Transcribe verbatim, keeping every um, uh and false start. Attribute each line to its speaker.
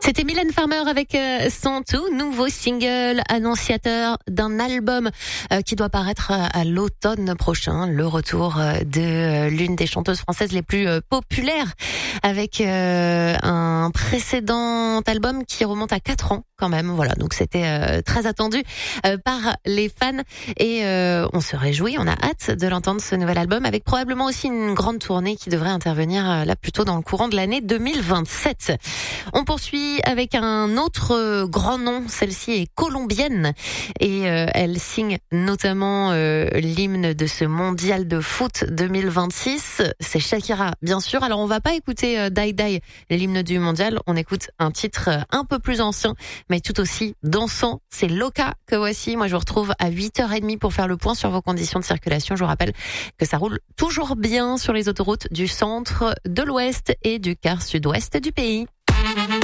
Speaker 1: C'était Mylène Farmer avec euh, son tout nouveau single annonciateur d'un album euh, qui doit paraître à, à l'automne prochain. Le retour euh, de euh, l'une des chanteuses françaises les plus euh, populaires avec euh, un précédent album qui remonte à quatre ans quand même. Voilà, donc c'était euh, très attendu euh, par les fans et euh, on se réjouit, on a hâte de l'entendre ce nouvel album avec probablement aussi une grande tournée qui devrait intervenir euh, là plutôt dans le courant de l'année deux mille vingt-sept. On poursuit avec un autre euh, grand nom, celle-ci est colombienne et euh, elle signe notamment euh, l'hymne de ce mondial de foot deux mille vingt-six, c'est Shakira bien sûr. Alors on va pas écouter euh, Die Die, l'hymne du mondial, on écoute un titre euh, un peu plus ancien mais tout aussi dansant, c'est Loca que voici. Moi je vous retrouve à huit heures trente pour faire le point sur vos conditions de circulation. Je vous rappelle que ça roule toujours bien sur les autoroutes du centre, de l'ouest et du quart sud-ouest du pays.